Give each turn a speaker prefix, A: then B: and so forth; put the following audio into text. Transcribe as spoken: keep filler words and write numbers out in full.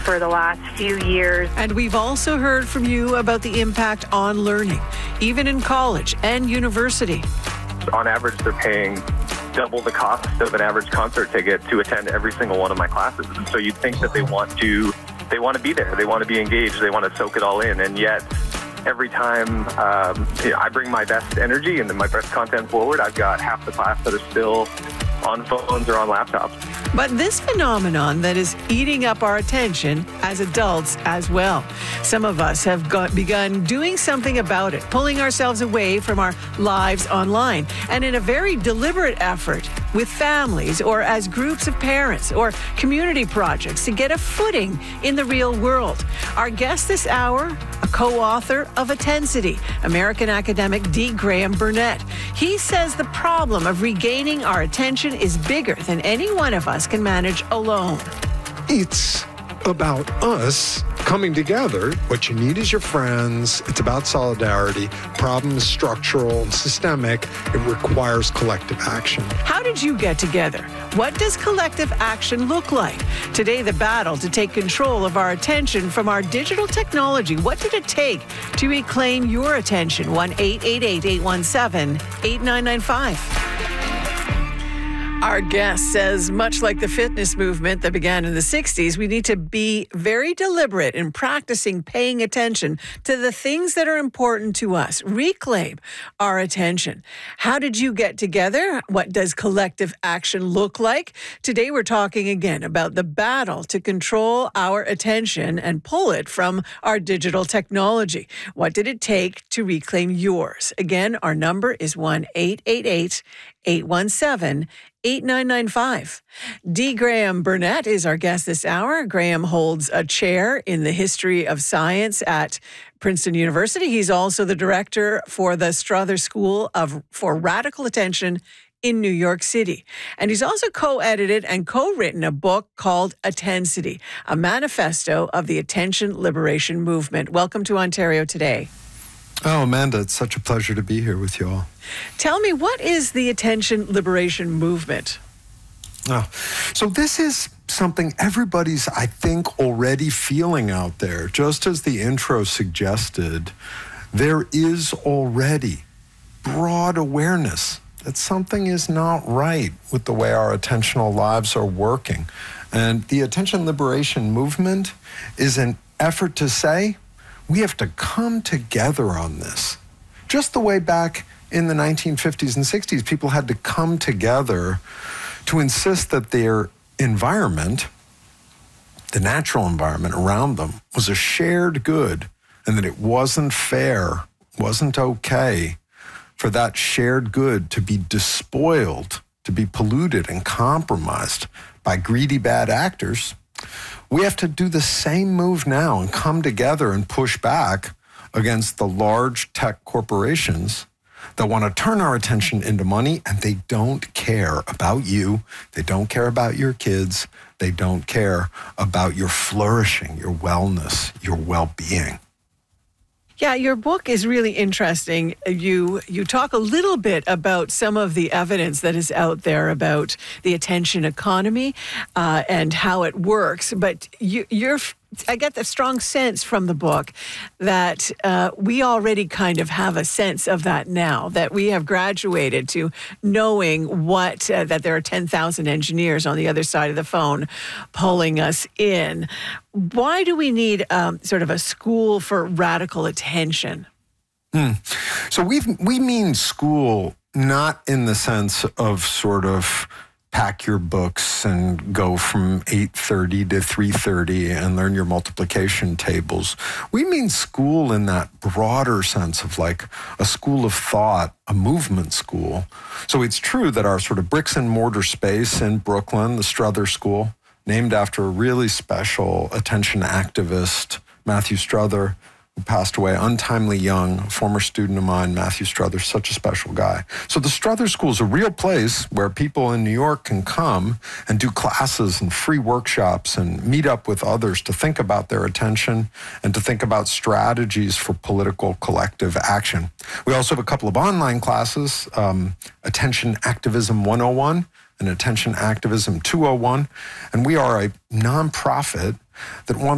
A: for the last few years.
B: And we've also heard from you about the impact on learning, even in college and university.
C: On average, they're paying double the cost of an average concert ticket to attend every single one of my classes. And so you'd think that they want to, they want to be there, they want to be engaged, they want to soak it all in, and yet every time um, you know, I bring my best energy and my best content forward, I've got half the class that are still on phones or on laptops.
B: But this phenomenon that is eating up our attention as adults as well. Some of us have got, begun doing something about it, pulling ourselves away from our lives online, and in a very deliberate effort with families or as groups of parents or community projects to get a footing in the real world. Our guest this hour, a co-author of Atensity, American academic D. Graham Burnett. He says the problem of regaining our attention is bigger than any one of us can manage alone.
D: It's about us coming together. What you need is your friends. It's about solidarity. Problem is structural and systemic. It requires collective action.
B: How did you get together? What does collective action look like? Today, the battle to take control of our attention from our digital technology. What did it take to reclaim your attention? one eight eight eight, eight one seven, eight nine nine five. Our guest says, much like the fitness movement that began in the sixties, we need to be very deliberate in practicing paying attention to the things that are important to us. Reclaim our attention. How did you get together? What does collective action look like? Today, we're talking again about the battle to control our attention and pull it from our digital technology. What did it take to reclaim yours? Again, our number is one eight eight eight, eight one seven, eight nine nine five. D. Graham Burnett is our guest this hour. Graham holds a chair in the history of science at Princeton University. He's also the director for the Strother School of for Radical Attention in New York City. And he's also co-edited and co-written a book called Atensity, a manifesto of the attention liberation movement. Welcome to Ontario Today.
D: Oh, Amanda, it's such a pleasure to be here with you all.
B: Tell me, what is the attention liberation movement?
D: Oh, so this is something everybody's, I think, already feeling out there. Just as the intro suggested, there is already broad awareness that something is not right with the way our attentional lives are working. And the attention liberation movement is an effort to say, we have to come together on this. Just the way back in the nineteen fifties and sixties, people had to come together to insist that their environment, the natural environment around them, was a shared good, and that it wasn't fair, wasn't okay for that shared good to be despoiled, to be polluted and compromised by greedy bad actors. We have to do the same move now and come together and push back against the large tech corporations that want to turn our attention into money, and they don't care about you. They don't care about your kids. They don't care about your flourishing, your wellness, your well-being.
B: Yeah, your book is really interesting. You you talk a little bit about some of the evidence that is out there about the attention economy uh, and how it works. But you, you're, I get the strong sense from the book that uh, we already kind of have a sense of that now, that we have graduated to knowing what, uh, that there are ten thousand engineers on the other side of the phone pulling us in. Why do we need um, sort of a school for radical attention?
D: Hmm. So we we mean school not in the sense of sort of pack your books and go from eight thirty to three thirty and learn your multiplication tables. We mean school in that broader sense of like a school of thought, a movement school. So it's true that our sort of bricks and mortar space in Brooklyn, the Strother School, named after a really special attention activist, Matthew Strother, who passed away untimely young, a former student of mine, Matthew Strother, such a special guy. So the Strother School is a real place where people in New York can come and do classes and free workshops and meet up with others to think about their attention and to think about strategies for political collective action. We also have a couple of online classes, um, Attention Activism one oh one and Attention Activism two oh one, and we are a nonprofit that wants